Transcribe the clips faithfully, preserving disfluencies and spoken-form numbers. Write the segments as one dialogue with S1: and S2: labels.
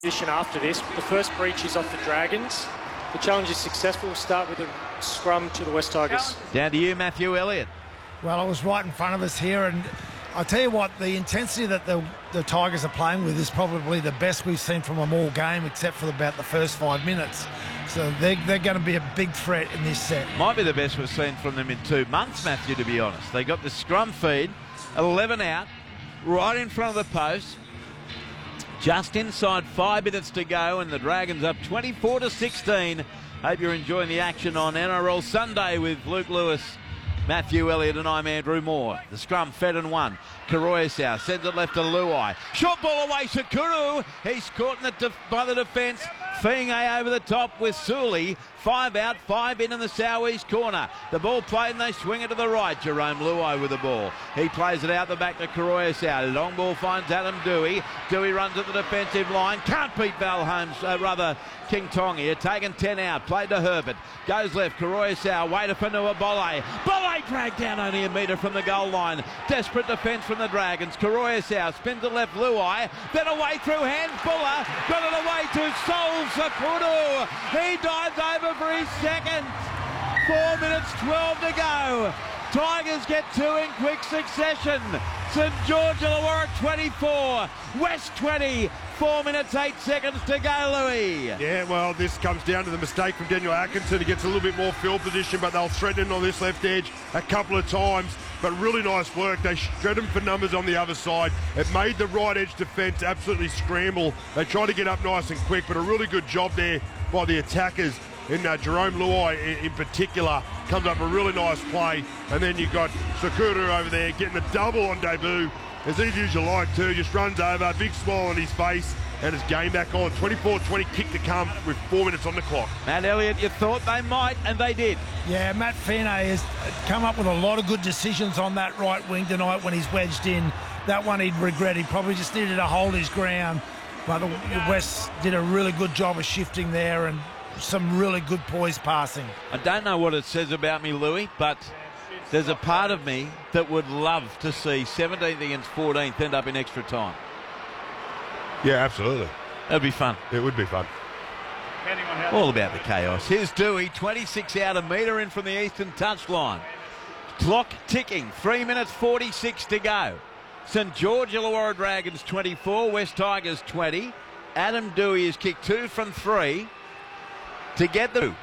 S1: Position after this. The first breach is off the Dragons. The challenge is successful. We'll start with a scrum to the West Tigers.
S2: Down to you, Matthew Elliott.
S3: Well, I was right in front of us here, and I'll tell you what, the intensity that the, the Tigers are playing with is probably the best we've seen from them all game, except for about the first five minutes. So they're, they're going to be a big threat in this set.
S2: Might be the best we've seen from them in two months, Matthew, to be honest. They got the scrum feed, eleven out, right in front of the post. Just inside five minutes to go, and the Dragons up twenty-four to sixteen. Hope you're enjoying the action on N R L Sunday with Luke Lewis, Matthew Elliott, and I'm Andrew Moore. The scrum fed and won. Karoyasau sends it left to Luai. Short ball away, Sakuru. He's caught in the def by the defence. Fiinge over the top with Suli. Five out, five in in the southeast corner. The ball played and they swing it to the right. Jerome Luai with the ball. He plays it out the back to Karoyasau. Long ball finds Adam Dewey. Dewey runs at the defensive line. Can't beat Val Holmes, uh, rather King Tongi. Taken ten out. Played to Herbert. Goes left. Karoyasau. Way to Fanua Bolle. Bolle dragged down only a metre from the goal line. Desperate defence from the Dragons. Karoyasau spins it left. Luai. Then away through hands. Buller. Got it away to Sol Sakuru. He dives over for his second. Four minutes twelve to go. Tigers get two in quick succession. St George Illawarra twenty-four, West twenty. Four minutes eight seconds to go, Louis.
S4: Yeah, well, this comes down to the mistake from Daniel Atkinson. He gets a little bit more field position, but they'll threaten him on this left edge a couple of times. But really nice work. They shred him for numbers on the other side. It made the right edge defence absolutely scramble. They tried to get up nice and quick, but a really good job there by the attackers. In uh, Jerome Luai in, in particular comes up a really nice play, and then you've got Sakuru over there getting the double on debut. As easy as you like too, just runs over, big smile on his face, and his game back on. twenty-four twenty kick to come with four minutes on the clock.
S2: Matt Elliott, you thought they might, and they did.
S3: Yeah, Matt Fiinge has come up with a lot of good decisions on that right wing tonight when he's wedged in. That one he'd regret. He probably just needed to hold his ground, but the West did a really good job of shifting there and some really good poise passing.
S2: I don't know what it says about me, Louis, but there's a part of me that would love to see seventeenth against fourteenth end up in extra time.
S4: Yeah, absolutely.
S2: That'd be fun.
S4: It would be fun.
S2: All about the chaos. Here's Dewey, twenty-six out, a metre in from the eastern touchline. Clock ticking, three minutes forty-six to go. St George Illawarra Dragons twenty-four, West Tigers twenty. Adam Dewey has kicked two from three to get the...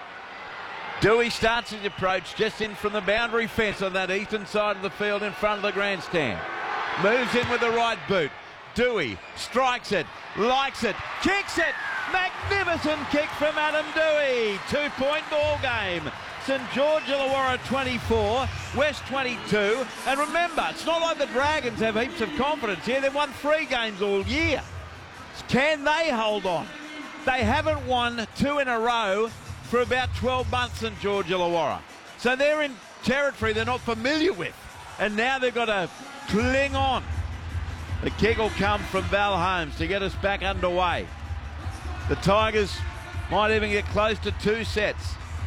S2: Dewey starts his approach just in from the boundary fence on that eastern side of the field in front of the grandstand. Moves in with the right boot. Dewey strikes it, likes it, kicks it. Magnificent kick from Adam Dewey. Two-point ball game. St George Illawarra twenty-four, West twenty-two. And remember, it's not like the Dragons have heaps of confidence here. They've won three games all year. Can they hold on? They haven't won two in a row for about twelve months in George Illawarra. So they're in territory they're not familiar with. And now they've got to cling on. The kick will come from Val Holmes to get us back underway. The Tigers might even get close to two sets.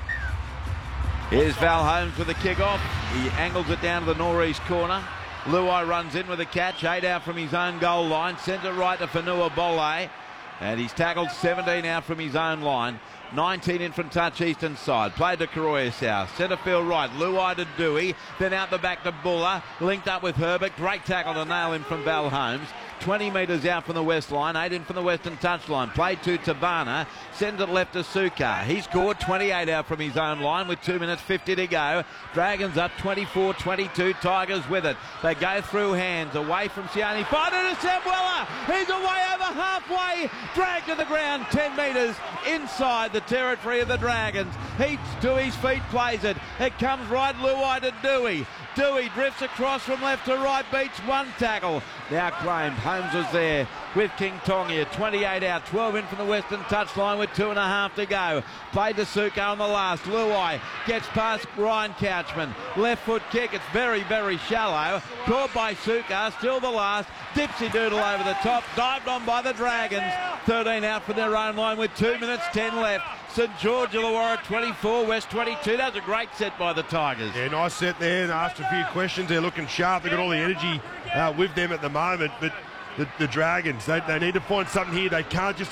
S2: Here's Val Holmes with the kick off. He angles it down to the northeast corner. Luai runs in with a catch, eight out from his own goal line. Sends it right to Fanua Bolle. And he's tackled seventeen out from his own line. nineteen in from touch eastern side. Played to Karoyasau. Centre field right. Luai to Dewey. Then out the back to Buller. Linked up with Herbert. Great tackle to nail him from Val Holmes. twenty metres out from the west line. eight in from the western touchline. Played to Tabana. Sends it left to Suka. He's scored twenty-eight out from his own line with two minutes fifty to go. Dragons up twenty-four twenty-two. Tigers with it. They go through hands. Away from Sione. Find it to Samuela. He's away over halfway. Dragged to the ground. ten metres inside the territory of the Dragons. He to his feet plays it. It comes right Luai to Dewey. Dewey drifts across from left to right, beats one tackle. Now claimed. Holmes was there with King Tongi. twenty-eight out, twelve in from the western touchline with two and a half to go. Played to Suka on the last. Luai gets past Ryan Couchman. Left foot kick. It's very, very shallow. Caught by Suka. Still the last. Dipsy Doodle over the top. Dived on by the Dragons. thirteen out from their own line with two minutes ten left. St George Illawarra twenty-four, West twenty-two. That was a great set by the Tigers.
S4: Yeah, nice set there. And asked a few questions. They're looking sharp. They've got all the energy uh, with them at the moment. But the, the Dragons. They, they need to find something here. They can't just